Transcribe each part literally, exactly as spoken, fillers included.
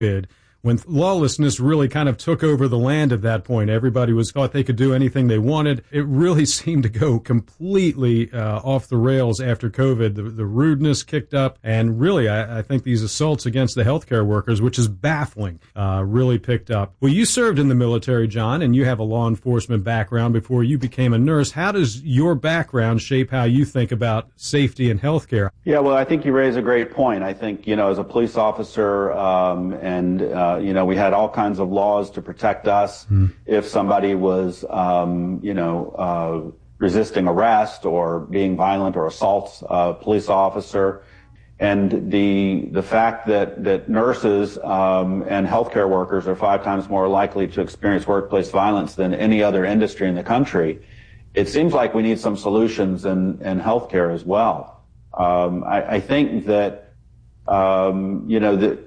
COVID, when lawlessness really kind of took over the land at that point. Everybody was thought they could do anything they wanted. It really seemed to go completely uh, off the rails after COVID. The, the rudeness kicked up, and really, I, I think these assaults against the healthcare workers, which is baffling, uh, really picked up. Well, you served in the military, John, and you have a law enforcement background before you became a nurse. How does your background shape how you think about safety and healthcare? Yeah, well, I think you raise a great point. I think, you know, as a police officer, um, and uh, Uh, you know, we had all kinds of laws to protect us mm. if somebody was, um, you know, uh, resisting arrest or being violent or assaults a police officer. And the the fact that that nurses um, and healthcare workers are five times more likely to experience workplace violence than any other industry in the country, it seems like we need some solutions in, in healthcare as well. Um, I, I think that, um, you know, that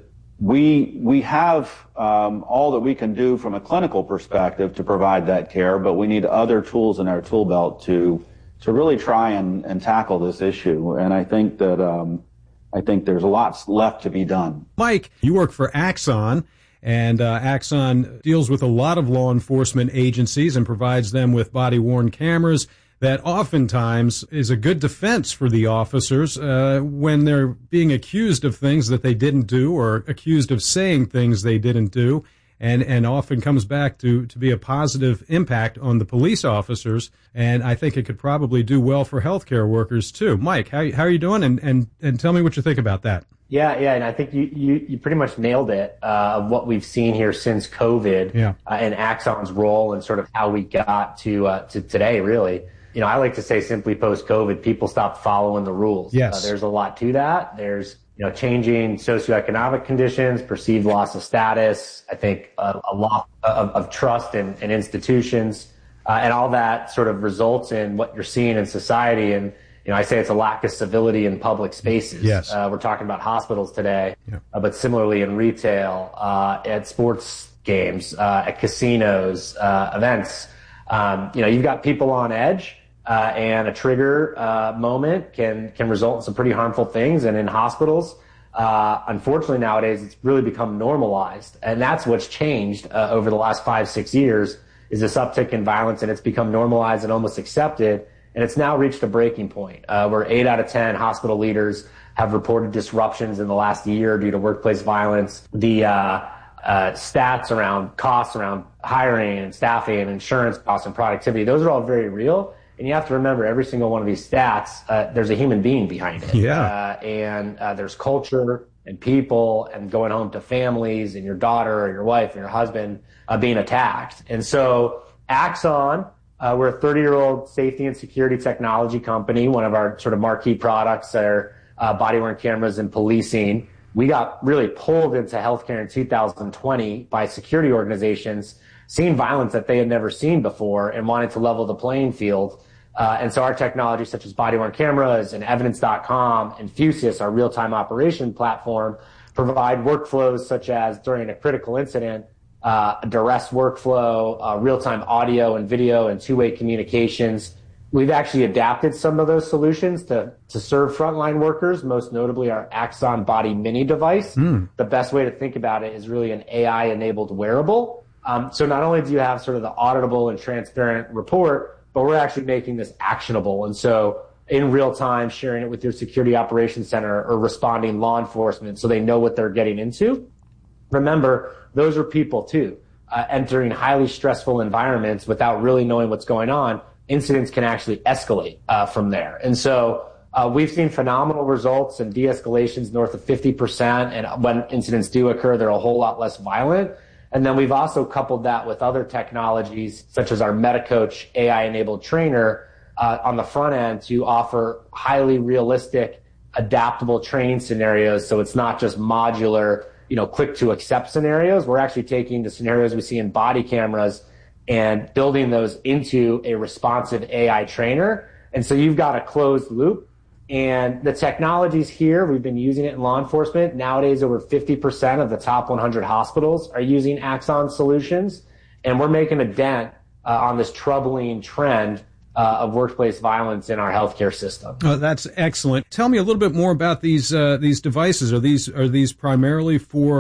We we have um, all that we can do from a clinical perspective to provide that care, but we need other tools in our tool belt to to really try and, and tackle this issue. And I think that um, I think there's a lot left to be done. Mike, you work for Axon, and uh, Axon deals with a lot of law enforcement agencies and provides them with body-worn cameras that oftentimes is a good defense for the officers uh, when they're being accused of things that they didn't do or accused of saying things they didn't do, and, and often comes back to, to be a positive impact on the police officers. And I think it could probably do well for healthcare workers, too. Mike, how, how are you doing? And, and, and tell me what you think about that. Yeah, yeah, and I think you, you, you pretty much nailed it, uh, of what we've seen here since COVID, yeah. uh, and Axon's role and sort of how we got to uh, to today, really. You know, I like to say simply post-COVID, people stopped following the rules. Yes. Uh, there's a lot to that. There's, you know, changing socioeconomic conditions, perceived loss of status, I think uh, a lot of, of trust in, in institutions, uh, and all that sort of results in what you're seeing in society. And, you know, I say it's a lack of civility in public spaces. Yes. Uh, we're talking about hospitals today, yeah. uh, but similarly in retail, uh, at sports games, uh, at casinos, uh, events. Um, you know, you've got people on edge. Uh, and a trigger uh, moment can can result in some pretty harmful things. And in hospitals, uh, unfortunately nowadays, it's really become normalized. And that's what's changed uh, over the last five, six years is this uptick in violence, and it's become normalized and almost accepted. And it's now reached a breaking point uh, where eight out of ten hospital leaders have reported disruptions in the last year due to workplace violence. The uh, uh, stats around costs around hiring and staffing and insurance costs and productivity, those are all very real. And you have to remember every single one of these stats, uh, there's a human being behind it. Yeah. Uh, and uh, there's culture and people and going home to families and your daughter or your wife or your husband uh, being attacked. And so Axon, uh, we're a thirty-year-old safety and security technology company. One of our sort of marquee products are uh, body-worn cameras and policing. We got really pulled into healthcare in two thousand twenty by security organizations seeing violence that they had never seen before and wanted to level the playing field. Uh, and so our technology, such as body-worn cameras and evidence dot com and Fusius, our real-time operation platform, provide workflows such as during a critical incident, uh, a duress workflow, uh, real-time audio and video and two-way communications. We've actually adapted some of those solutions to, to serve frontline workers, most notably our Axon Body Mini device. Mm. The best way to think about it is really an A I-enabled wearable. Um, so not only do you have sort of the auditable and transparent report, but we're actually making this actionable. And so in real time, sharing it with your security operations center or responding law enforcement so they know what they're getting into. Remember, those are people too. Uh, entering highly stressful environments without really knowing what's going on, incidents can actually escalate uh, from there. And so uh, we've seen phenomenal results and de-escalations north of fifty percent. And when incidents do occur, they're a whole lot less violent. And then we've also coupled that with other technologies, such as our MetaCoach A I-enabled trainer uh, on the front end to offer highly realistic, adaptable training scenarios. So it's not just modular, you know, quick to accept scenarios. We're actually taking the scenarios we see in body cameras and building those into a responsive A I trainer. And so you've got a closed loop. And the technology's here. We've been using it in law enforcement. Nowadays, over fifty percent of the top one hundred hospitals are using Axon solutions. And we're making a dent uh, on this troubling trend uh, of workplace violence in our healthcare system. Oh, that's excellent. Tell me a little bit more about these uh, these devices. Are these are these primarily for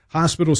hospital